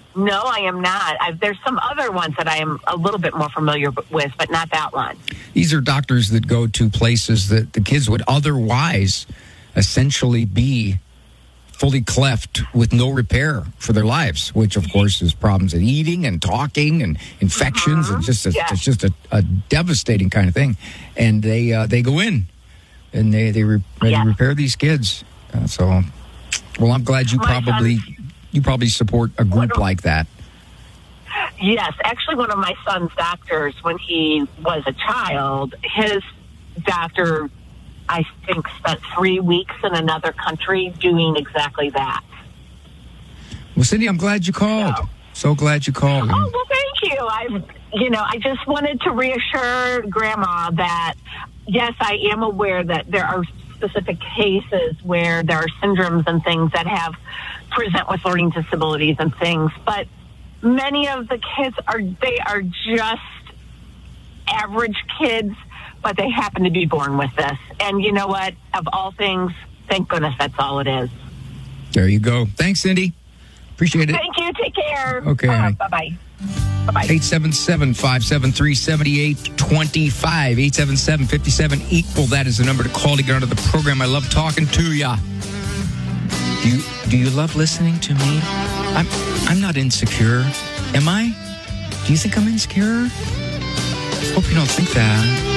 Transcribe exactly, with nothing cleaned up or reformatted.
No, I am not. I've, there's some other ones that I am a little bit more familiar with, but not that one. These are doctors that go to places that the kids would otherwise essentially be fully cleft with no repair for their lives, which, of course, is problems in eating and talking and infections. Mm-hmm. and just a, yes. It's just a, a devastating kind of thing. And they uh, they go in and they, they, re- they yes. repair these kids. Uh, so, well, I'm glad you My probably... son- You probably support a group like that. Yes. Actually, one of my son's doctors, when he was a child, his doctor, I think, spent three weeks in another country doing exactly that. Well, Cindy, I'm glad you called. So, so glad you called. Oh, well, thank you. I, you know, I just wanted to reassure Grandma that, yes, I am aware that there are specific cases where there are syndromes and things that have present with learning disabilities and things, but many of the kids are, they are just average kids, but they happen to be born with this. And you know what? Of all things, thank goodness that's all it is. There you go. Thanks, Cindy. Appreciate it. Thank you. Take care. Okay. Uh, bye-bye. Bye-bye. eight seven seven, five seven three, seven eight two five. eight seven seven, five seven, equal. That is the number to call to get onto the program. I love talking to ya. Do you, do you love listening to me? I'm, I'm not insecure. Am I? Do you think I'm insecure? Hope you don't think that.